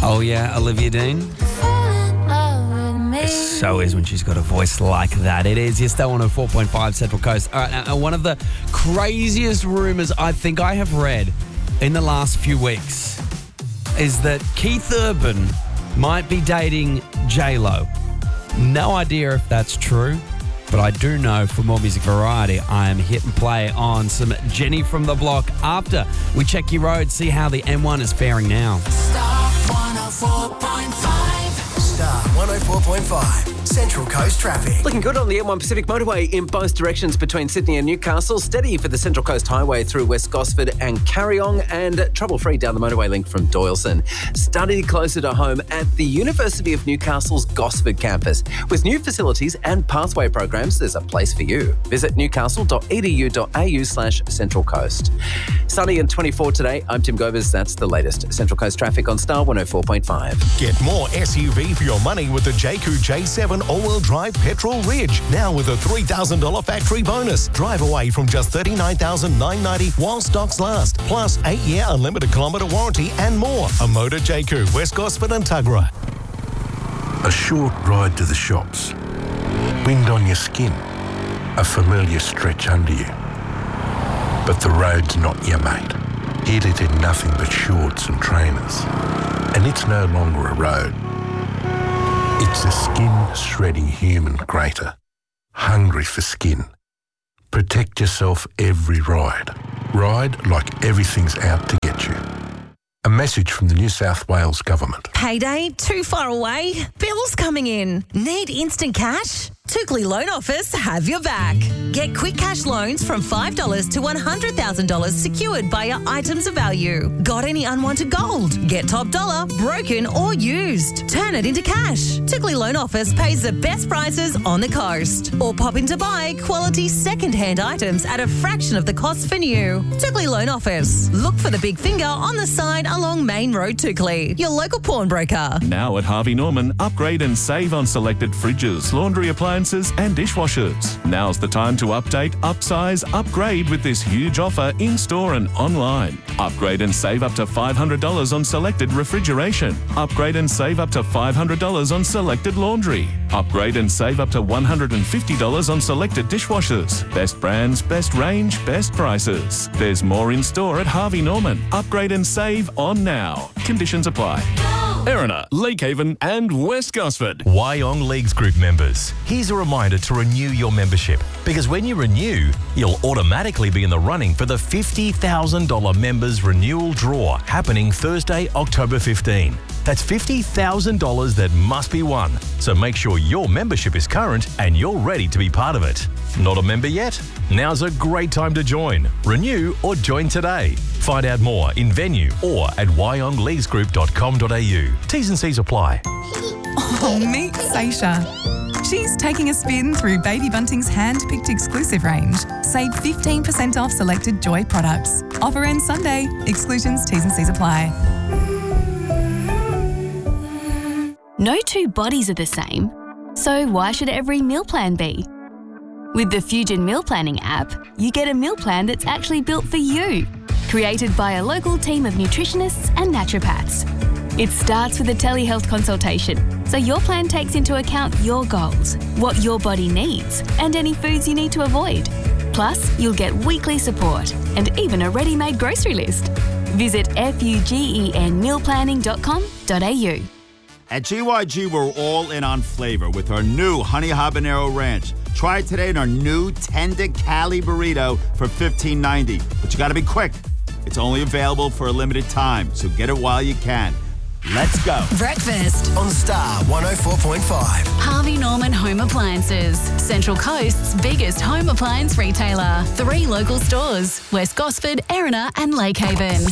Oh, yeah, Olivia Dean. It so is when she's got a voice like that. It is. You're still on 4.5 Central Coast. All right, now, one of the craziest rumours I think I have read in the last few weeks is that Keith Urban might be dating J-Lo. No idea if that's true, but I do know for more music variety, I am hitting play on some Jenny from the Block after we check your road, see how the M1 is faring now. Star 104.5. Star 104.5. Central Coast traffic. Looking good on the M1 Pacific Motorway in both directions between Sydney and Newcastle. Steady for the Central Coast Highway through West Gosford and Carryong, and trouble-free down the motorway link from Doyleson. Study closer to home at the University of Newcastle's Gosford campus. With new facilities and pathway programs, there's a place for you. Visit newcastle.edu.au/Central Coast. Sunny and 24 today. I'm Tim Govers. That's the latest Central Coast traffic on Star 104.5. Get more SUV for your money with the Jayco J7 all-wheel drive Petrol Ridge. Now with a $3,000 factory bonus. Drive away from just $39,990 while stocks last. Plus 8-year unlimited kilometre warranty and more. A motor Jayco, West Gosford and Tuggerah. A short ride to the shops. Wind on your skin. A familiar stretch under you. But the road's not your mate. Hit it in nothing but shorts and trainers. And it's no longer a road. It's a skin-shredding human grater. Hungry for skin. Protect yourself every ride. Ride like everything's out to get you. A message from the New South Wales Government. Payday too far away? Bills coming in? Need instant cash? Tookley Loan Office have your back. Get quick cash loans from $5 to $100,000 secured by your items of value. Got any unwanted gold? Get top dollar, broken or used. Turn it into cash. Tookley Loan Office pays the best prices on the coast. Or pop in to buy quality second-hand items at a fraction of the cost for new. Tookley Loan Office. Look for the big finger on the side along Main Road, Tookley. Your local pawnbroker. Now at Harvey Norman, upgrade and save on selected fridges, laundry appliances and dishwashers. Now's the time to update, upsize, upgrade with this huge offer in-store and online. Upgrade and save up to $500 on selected refrigeration. Upgrade and save up to $500 on selected laundry. Upgrade and save up to $150 on selected dishwashers. Best brands, best range, best prices. There's more in-store at Harvey Norman. Upgrade and save on now. Conditions apply. Erina, Lakehaven and West Gosford. Wyong Leagues Group members, here's a reminder to renew your membership, because when you renew, you'll automatically be in the running for the $50,000 members renewal draw happening Thursday, October 15. That's $50,000 that must be won. So make sure your membership is current and you're ready to be part of it. Not a member yet? Now's a great time to join. Renew or join today. Find out more in venue or at wyongleaguesgroup.com.au. T's and C's apply. Oh, meet Seisha. She's taking a spin through Baby Bunting's hand-picked exclusive range. Save 15% off selected Joy products. Offer ends Sunday. Exclusions, T's and C's apply. No two bodies are the same, so why should every meal plan be? With the Fusion Meal Planning app, you get a meal plan that's actually built for you, created by a local team of nutritionists and naturopaths. It starts with a telehealth consultation, so your plan takes into account your goals, what your body needs, and any foods you need to avoid. Plus, you'll get weekly support and even a ready-made grocery list. Visit fugenmealplanning.com.au. At GYG, we're all in on flavor with our new Honey Habanero Ranch. Try it today in our new Tender Cali Burrito for $15.90. But you got to be quick. It's only available for a limited time, so get it while you can. Let's go. Breakfast on Star 104.5. Harvey Norman Home Appliances, Central Coast's biggest home appliance retailer. 3 local stores, West Gosford, Erina and Lakehaven.